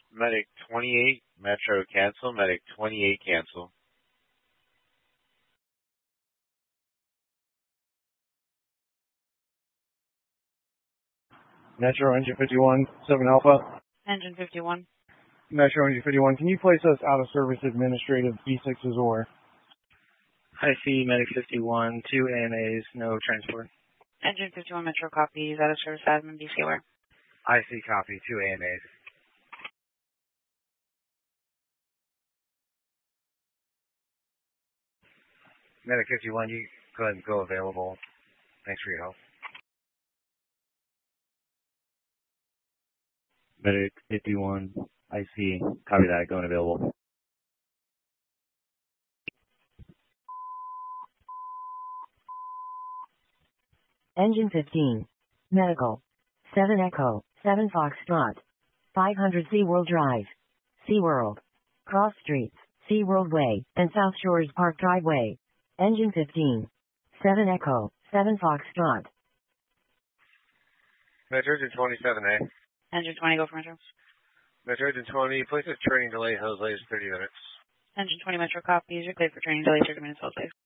Medic 28, Metro cancel. Medic 28 cancel. Metro Engine 51, 7 Alpha. Engine 51. Metro Engine 51, can you place us out of service administrative B6 Azor? IC Medic 51, 2 ANAs, no transport. Engine 51 Metro copies, out of service admin, BC aware. IC copy, 2 ANAs. Medic 51, you go ahead and go available. Thanks for your help. Medic 51, IC, copy that, going available. Engine 15. Medical. 7 Echo, 7 Foxtrot. 500 SeaWorld Drive. SeaWorld. Cross Streets, SeaWorld Way, and South Shores Park Driveway. Engine 15. 7 Echo, 7 Foxtrot. Metro Engine 27A. Engine 20, go for Metro. Metro Engine 20, place a training delay, hose latest 30 minutes. Engine 20 Metro copies, you're cleared for training delay 30 minutes, hold safe.